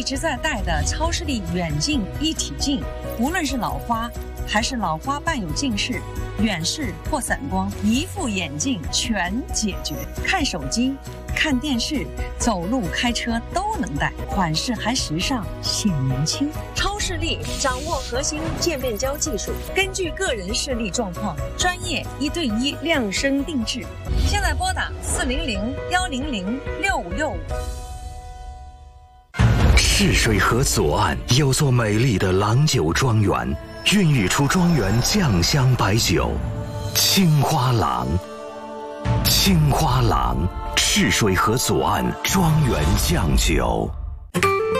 一直在戴的超视力远近一体镜，无论是老花还是老花伴有近视、远视或散光，一副眼镜全解决。看手机、看电视、走路、开车都能戴，款式还时尚，显年轻。超视力掌握核心渐变焦技术，根据个人视力状况，专业1对1量身定制。现在拨打400-100-6565。 泗水河左岸有座美丽的郎酒庄园，孕育出庄园酱香白酒青花郎。青花郎，泗水河左岸庄园酱酒。